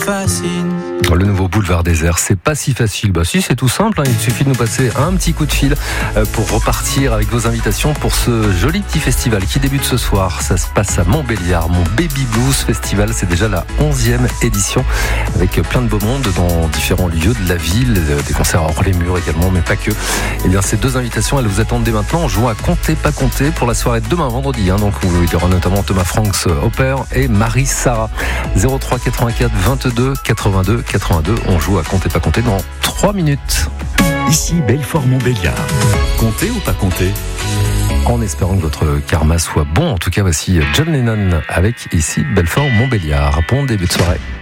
fascine. Le nouveau boulevard désert, c'est pas si facile. Bah si, c'est tout simple, il suffit de nous passer un petit coup de fil pour repartir avec vos invitations pour ce joli petit festival qui débute ce soir. Ça se passe à Montbéliard, mon Baby Blues Festival. C'est déjà la 11e édition avec plein de beau monde dans différents lieux de la ville, des concerts hors les murs également, mais pas que. Et bien ces deux invitations, elles vous attendent dès maintenant. On joue à Compter pas compter pour la soirée de demain vendredi. Donc il y aura notamment Thomas Franks Hopper et Marie Sarah. 03 84 22 82 82. On joue à Compter pas compter dans 3 minutes. Ici Belfort-Montbéliard. Compter ou pas compter ? En espérant que votre karma soit bon. En tout cas, voici John Lennon avec ici Belfort-Montbéliard. Bon début de soirée.